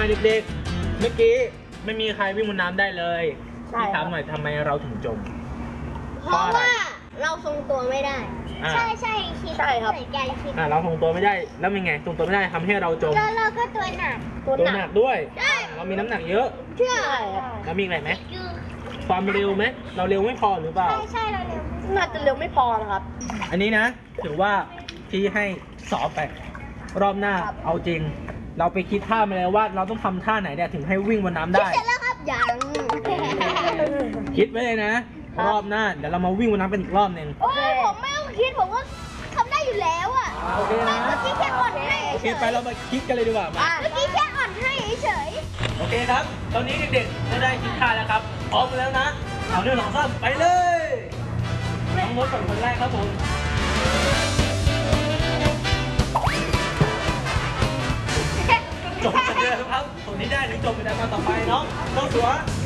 เด็กๆเมื่อกี้ไม่มีใครวิ่งบนน้ำได้เลยพี่ถามหน่อยทำไมเราถึงจมเพราะว่าเราทรงตัวไม่ได้ ใช่คิดใช่ครับเหมือนกันคิดเราทรงตัวไม่ได้แล้วเป็นไงทรงตัวไม่ได้ทำให้เราจมแล้วเราก็ตัวหนักตัวตัวหหนันักกด้วยใช่เรามีน้ำหนักเยอะเชื่อใช่ครับแล้วมีอะไรไหมความเร็วไหมเราเร็วไม่พอหรือเปล่าใช่เราเร็วน่าจะเร็วไม่พอนะครับอันนี้นะถือว่าพี่ให้สอบไปรอบหน้าครับเอาจริง เราไปคิดท่ามาแล้วว่าเราต้องทำท่าไหนเนี่ยถึงให้วิ่งบนน้ำคิดได้เสร็จแล้วครับยังคิดไว้เลยนะ รอบหน้าเดี๋ยวเรามาวิ่งบนน้ำกันอีกรอบหนึ่งโอ้ยผมไม่ต้องคิดผมก็ทำได้อยู่แล้วอ่ะโอเคนะเมื่อกี้แค่อ่อนให้โอเคไปเรามาคิดกันเลยดีกว่ามาเมื่อกี้แค่อ่อนให้เฉยโอเคครับ ตอนนี้เด็กๆได้คิดท่าแล้วครับพร้อมแล้วนะเอา1 2 3ไปเลยน้องมดก่อนคนแรกครับผมจบกันเลยครับคนที่ได้ถึงจบไปได้มาต่อไปน้องเจ้าสัว